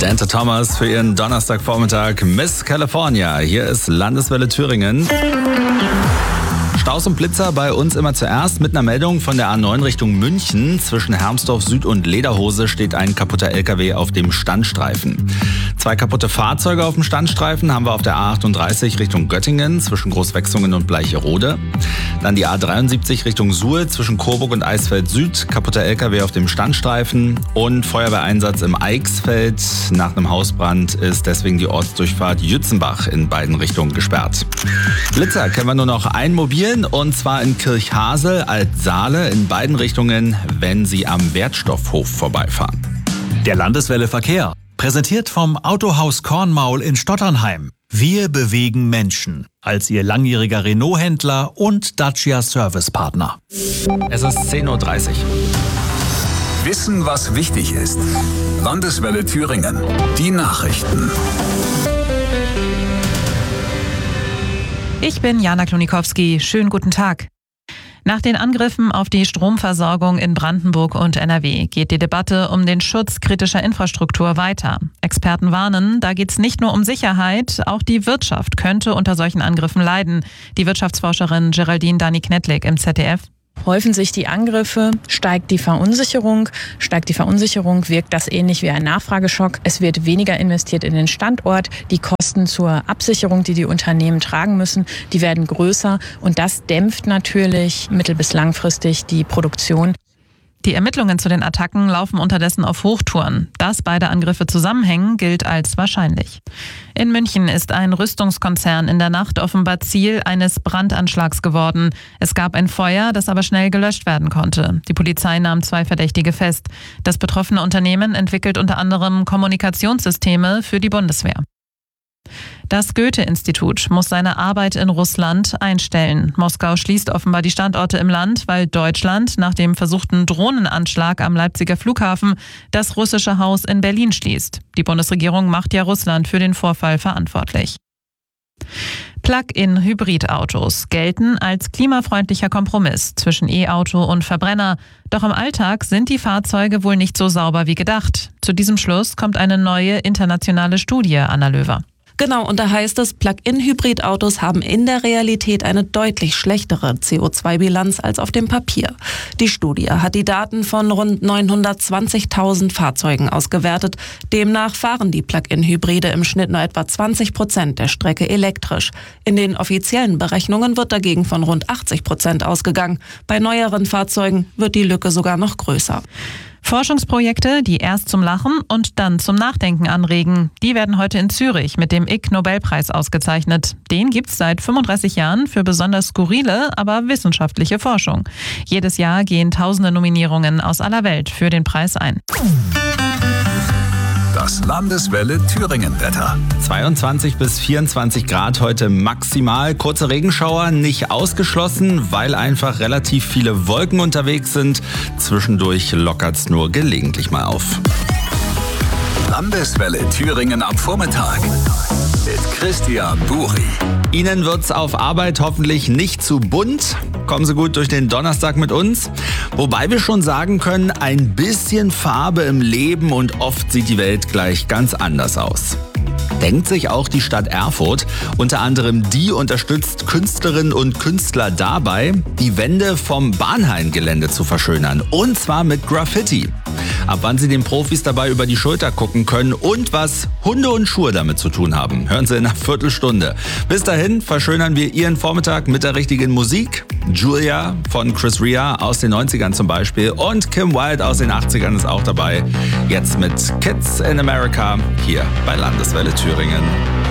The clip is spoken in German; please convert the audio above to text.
Dante Thomas für Ihren Donnerstagvormittag Miss California. Hier ist Landeswelle Thüringen. Staus und Blitzer bei uns immer zuerst mit einer Meldung von der A9 Richtung München. Zwischen Hermsdorf Süd und Lederhose steht ein kaputter LKW auf dem Standstreifen. 2 kaputte Fahrzeuge auf dem Standstreifen haben wir auf der A38 Richtung Göttingen zwischen Großwechsungen und Bleicherode. Dann die A73 Richtung Suhl zwischen Coburg und Eisfeld Süd. Kaputter LKW auf dem Standstreifen und Feuerwehreinsatz im Eichsfeld. Nach einem Hausbrand ist deswegen die Ortsdurchfahrt Jützenbach in beiden Richtungen gesperrt. Blitzer kennen wir nur noch einmobil. Und zwar in Kirchhasel, Altsaale, in beiden Richtungen, wenn Sie am Wertstoffhof vorbeifahren. Der Landeswelle Verkehr, präsentiert vom Autohaus Kornmaul in Stotternheim. Wir bewegen Menschen, als Ihr langjähriger Renault-Händler und Dacia-Servicepartner. Es ist 10.30 Uhr. Wissen, was wichtig ist. Landeswelle Thüringen. Die Nachrichten. Ich bin Jana Klonikowski. Schönen guten Tag. Nach den Angriffen auf die Stromversorgung in Brandenburg und NRW geht die Debatte um den Schutz kritischer Infrastruktur weiter. Experten warnen, da geht es nicht nur um Sicherheit, auch die Wirtschaft könnte unter solchen Angriffen leiden. Die Wirtschaftsforscherin Geraldine Dani-Knetlik im ZDF. Häufen sich die Angriffe, steigt die Verunsicherung. Steigt die Verunsicherung, wirkt das ähnlich wie ein Nachfrageschock. Es wird weniger investiert in den Standort. Die Kosten zur Absicherung, die die Unternehmen tragen müssen, die werden größer. Und das dämpft natürlich mittel- bis langfristig die Produktion. Die Ermittlungen zu den Attacken laufen unterdessen auf Hochtouren. Dass beide Angriffe zusammenhängen, gilt als wahrscheinlich. In München ist ein Rüstungskonzern in der Nacht offenbar Ziel eines Brandanschlags geworden. Es gab ein Feuer, das aber schnell gelöscht werden konnte. Die Polizei nahm 2 Verdächtige fest. Das betroffene Unternehmen entwickelt unter anderem Kommunikationssysteme für die Bundeswehr. Das Goethe-Institut muss seine Arbeit in Russland einstellen. Moskau schließt offenbar die Standorte im Land, weil Deutschland nach dem versuchten Drohnenanschlag am Leipziger Flughafen das russische Haus in Berlin schließt. Die Bundesregierung macht ja Russland für den Vorfall verantwortlich. Plug-in-Hybridautos gelten als klimafreundlicher Kompromiss zwischen E-Auto und Verbrenner. Doch im Alltag sind die Fahrzeuge wohl nicht so sauber wie gedacht. Zu diesem Schluss kommt eine neue internationale Studie, Anna Löwer. Genau, und da heißt es, Plug-in-Hybrid-Autos haben in der Realität eine deutlich schlechtere CO2-Bilanz als auf dem Papier. Die Studie hat die Daten von rund 920.000 Fahrzeugen ausgewertet. Demnach fahren die Plug-in-Hybride im Schnitt nur etwa 20% der Strecke elektrisch. In den offiziellen Berechnungen wird dagegen von rund 80% ausgegangen. Bei neueren Fahrzeugen wird die Lücke sogar noch größer. Forschungsprojekte, die erst zum Lachen und dann zum Nachdenken anregen, die werden heute in Zürich mit dem Ig-Nobelpreis ausgezeichnet. Den gibt's seit 35 Jahren für besonders skurrile, aber wissenschaftliche Forschung. Jedes Jahr gehen tausende Nominierungen aus aller Welt für den Preis ein. Das Landeswelle Thüringen-Wetter. 22 bis 24 Grad heute maximal. Kurze Regenschauer nicht ausgeschlossen, weil einfach relativ viele Wolken unterwegs sind. Zwischendurch lockert's nur gelegentlich mal auf. Landeswelle Thüringen am Vormittag mit Christian Buri. Ihnen wird's auf Arbeit hoffentlich nicht zu bunt. Kommen Sie gut durch den Donnerstag mit uns. Wobei wir schon sagen können, ein bisschen Farbe im Leben und oft sieht die Welt gleich ganz anders aus. Denkt sich auch die Stadt Erfurt. Unter anderem die unterstützt Künstlerinnen und Künstler dabei, die Wände vom Bahnhallengelände zu verschönern. Und zwar mit Graffiti. Ab wann Sie den Profis dabei über die Schulter gucken können und was Hunde und Schuhe damit zu tun haben, hören Sie in einer Viertelstunde. Bis dahin verschönern wir Ihren Vormittag mit der richtigen Musik. Julia von Chris Rea aus den 90ern zum Beispiel und Kim Wilde aus den 80ern ist auch dabei. Jetzt mit Kids in America hier bei Landeswelle Thüringen.